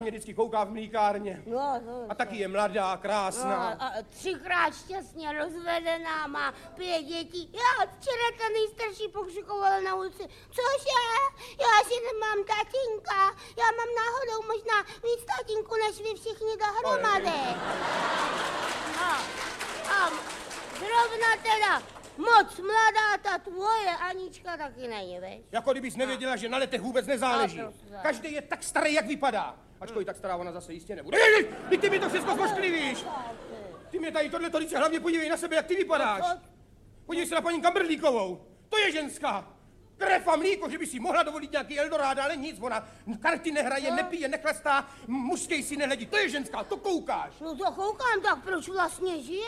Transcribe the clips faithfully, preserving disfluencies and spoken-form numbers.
Mě vždycky kouká v mlýkárně. No, no, a taky je mladá, krásná. No, a třikrát šťastně rozvedená, má pět dětí. Já včera ta nejstarší pokřikovala na ulici. Cože? Já si nemám tatínka. Já mám náhodou možná víc tatínku, než vy všichni dohromady. A, a zrovna teda moc mladá ta tvoje Anička taky není, veď? Jako kdybys nevěděla, že na letech vůbec nezáleží. No, každý je tak starý, jak vypadá. Ačkoliv tak stará ona zase jistě nebude. Ty, ty mi to všechno pošklivíš. Ty mě tady tohle tolik, hlavně podívej na sebe, jak ty vypadáš. Podívej se na paní Kamberlíkovou. To je ženská. Krev a mlíko, že by si mohla dovolit nějaký Eldorado, ale nic. Ona karty nehraje, nepije, nechlastá, mužskej si nehledí. To je ženská, to koukáš. No to koukám, tak proč vlastně žije?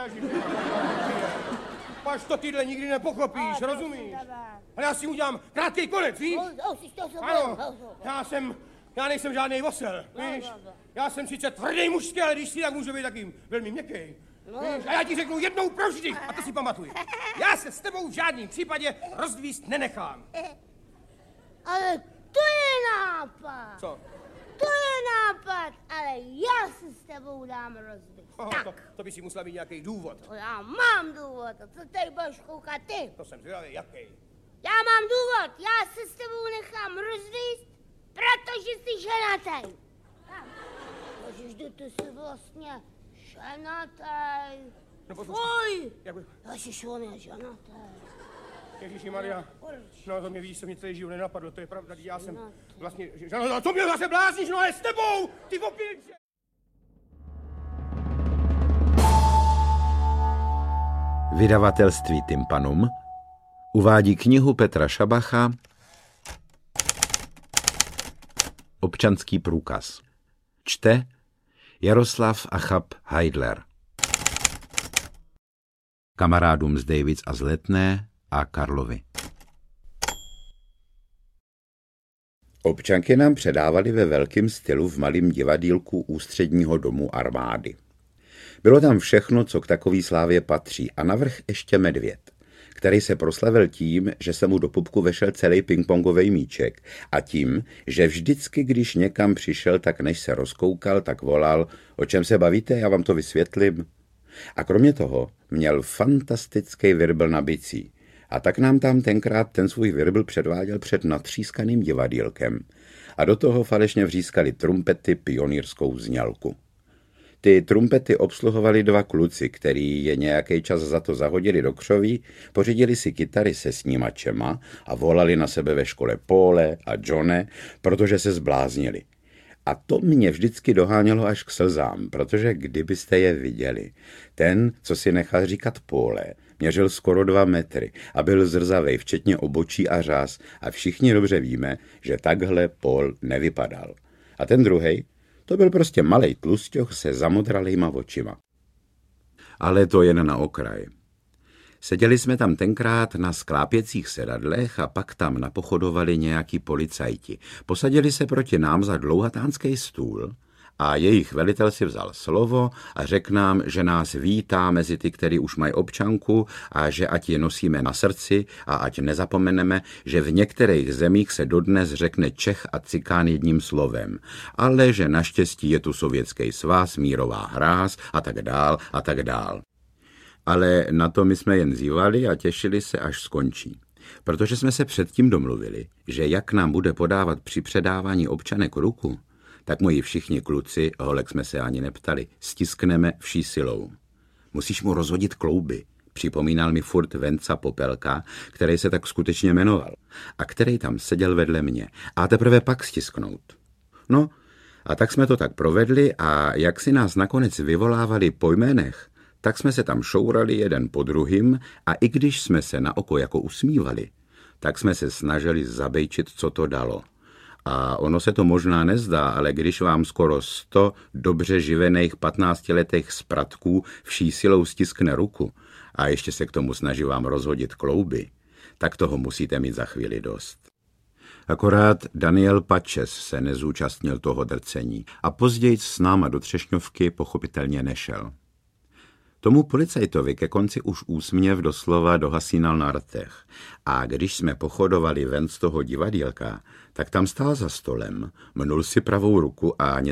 Až to tyhle nikdy nepochopíš, a, rozumíš? Ale já si udělám krátký konec, víš? No, to ano, já jsem, já nejsem žádný osel, víš? Já jsem sice tvrdý mužský, ale když si tak může být takým velmi měkký. Víš? A já ti řeknu jednou provždy, a to si pamatuj. Já se s tebou v žádném případě rozdvíst nenechám. Ale to je nápad. Co? To je nápad, ale já se s tebou dám rozbít. Oh, tak. To, to by si musela mít nějaký důvod. To já mám důvod, a co tady budeš koukat ty? To jsem zvědavý, jaký? Já mám důvod, já se s tebou nechám rozvíst, protože jsi ženatý. Ježiš, ty jsi vlastně ženatý. No, Fuj! Jak by... Ježiš, on je ženatý. Ježíši Maria, no to mě víš, co mě celý život nenapadlo, to je pravda, já jsem vlastně, že, no to mě zase blázníš, no ale s tebou, ty opilče! Vydavatelství Tympanum uvádí knihu Petra Šabacha Občanský průkaz. Čte Jaroslav Achab Heidler. Kamarádům z Davids a z Letné a Karlovy. Občanky nám předávali ve velkém stylu v malém divadýlku Ústředního domu armády. Bylo tam všechno, co k takový slávě patří, a navrch ještě medvěd, který se proslavil tím, že se mu do pupku vešel celý pingpongový míček a tím, že vždycky, když někam přišel, tak než se rozkoukal, tak volal: o čem se bavíte, já vám to vysvětlím. A kromě toho měl fantastický virbl na bicí. A tak nám tam tenkrát ten svůj virbl předváděl před natřískaným divadýlkem. A do toho falešně vřískali trumpety pionýrskou znělku. Ty trumpety obsluhovali dva kluci, který je nějaký čas za to zahodili do křoví, pořídili si kytary se snímačema a volali na sebe ve škole Póle a Johne, protože se zbláznili. A to mě vždycky dohánělo až k slzám, protože kdybyste je viděli. Ten, co si nechal říkat Póle, měřil skoro dva metry a byl zrzavej, včetně obočí a řas, a všichni dobře víme, že takhle Pól nevypadal. A ten druhej, to byl prostě malej tlusťoch se zamodralejma očima. Ale to jen na okraj. Seděli jsme tam tenkrát na sklápěcích sedadlech a pak tam napochodovali nějaký policajti. Posadili se proti nám za dlouhatánský stůl a jejich velitel si vzal slovo a řekl nám, že nás vítá mezi ty, který už mají občanku, a že ať je nosíme na srdci a ať nezapomeneme, že v některých zemích se dodnes řekne Čech a Cikán jedním slovem, ale že naštěstí je tu Sovětský svaz, mírová hráz a tak dál a tak dál. Ale na to my jsme jen zívali a těšili se, až skončí. Protože jsme se předtím domluvili, že jak nám bude podávat při předávání občanek ruku, tak moji všichni kluci, holek jsme se ani neptali, stiskneme vší silou. Musíš mu rozhodit klouby, připomínal mi furt Venca Popelka, který se tak skutečně jmenoval a který tam seděl vedle mě, a teprve pak stisknout. No, a tak jsme to tak provedli, a jak si nás nakonec vyvolávali po jménech, tak jsme se tam šourali jeden po druhým, a i když jsme se na oko jako usmívali, tak jsme se snažili zabejčit, co to dalo. A ono se to možná nezdá, ale když vám skoro sto dobře živených patnáctiletých spratků vší silou stiskne ruku a ještě se k tomu snaží vám rozhodit klouby, tak toho musíte mít za chvíli dost. Akorát Daniel Pačes se nezúčastnil toho drcení a později s náma do Třešňovky pochopitelně nešel. Tomu policajtovi ke konci už úsměv doslova dohasínal na rtech. A když jsme pochodovali ven z toho divadýlka, tak tam stál za stolem, mnul si pravou ruku a